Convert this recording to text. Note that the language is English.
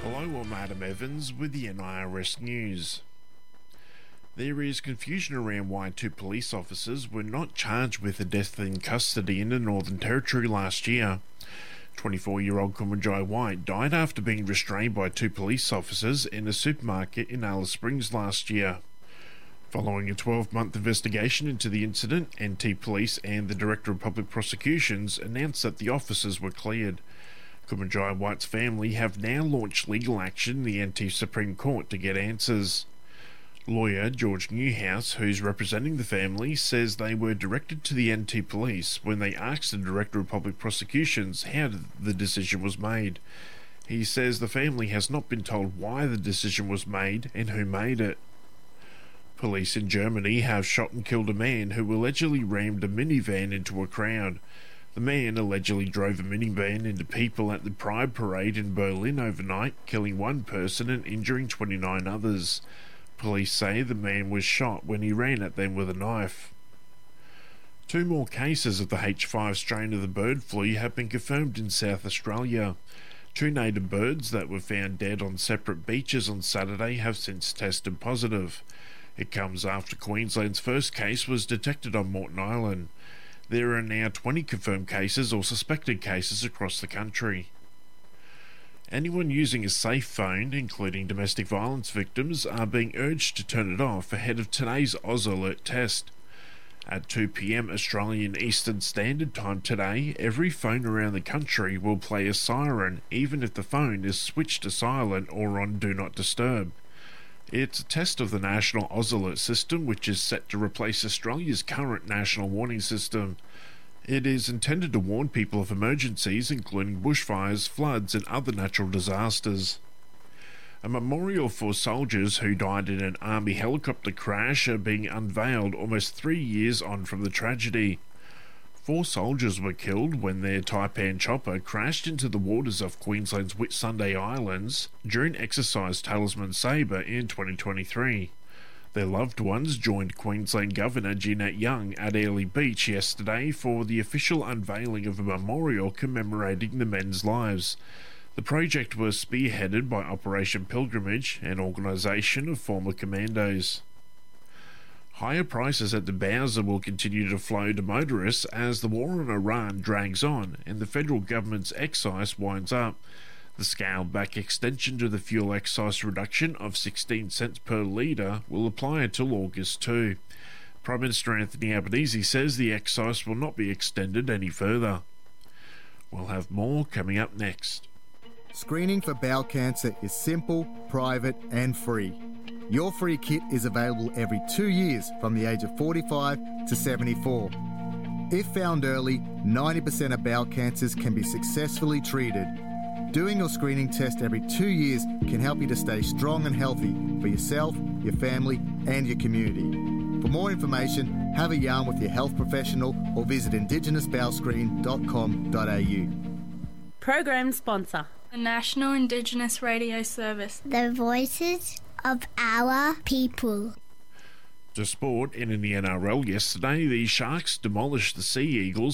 Hello, I'm Adam Evans with the NIRS News. There is confusion around why two police officers were not charged with a death in custody in the Northern Territory last year. 24-year-old Kumanjai White died after being restrained by two police officers in a supermarket in Alice Springs last year. Following a 12-month investigation into the incident, NT Police and the Director of Public Prosecutions announced that the officers were cleared. Kumanjai White's family have now launched legal action in the NT Supreme Court to get answers. Lawyer George Newhouse, who's representing the family, says they were directed to the NT Police when they asked the Director of Public Prosecutions how the decision was made. He says the family has not been told why the decision was made and who made it. Police in Germany have shot and killed a man who allegedly rammed a minivan into a crowd. The man allegedly drove a minivan into people at the Pride Parade in Berlin overnight, killing one person and injuring 29 others. Police say the man was shot when he ran at them with a knife. Two more cases of the H5 strain of the bird flu have been confirmed in South Australia. Two native birds that were found dead on separate beaches on Saturday have since tested positive. It comes after Queensland's first case was detected on Moreton Island. There are now 20 confirmed cases or suspected cases across the country. Anyone using a safe phone, including domestic violence victims, are being urged to turn it off ahead of today's Oz Alert test. At 2 p.m. Australian Eastern Standard Time today, every phone around the country will play a siren, even if the phone is switched to silent or on Do Not Disturb. It's a test of the National Oz Alert system, which is set to replace Australia's current national warning system. It is intended to warn people of emergencies, including bushfires, floods, and other natural disasters. A memorial for soldiers who died in an army helicopter crash are being unveiled almost 3 years on from the tragedy. 4 soldiers were killed when their Taipan chopper crashed into the waters of Queensland's Whitsunday Islands during Exercise Talisman Sabre in 2023. Their loved ones joined Queensland Governor Jeanette Young at Airlie Beach yesterday for the official unveiling of a memorial commemorating the men's lives. The project was spearheaded by Operation Pilgrimage, an organisation of former commandos. Higher prices at the Bowser will continue to flow to motorists as the war on Iran drags on and the federal government's excise winds up. The scaled-back extension to the fuel excise reduction of 16 cents per litre will apply until August 2. Prime Minister Anthony Albanese says the excise will not be extended any further. We'll have more coming up next. Screening for bowel cancer is simple, private and free. Your free kit is available every 2 years from the age of 45 to 74. If found early, 90% of bowel cancers can be successfully treated. Doing your screening test every 2 years can help you to stay strong and healthy for yourself, your family and your community. For more information, have a yarn with your health professional or visit indigenousbowelscreen.com.au. Program sponsor: the National Indigenous Radio Service. The voices of our people. To sport, and in the NRL yesterday, the Sharks demolished the Sea Eagles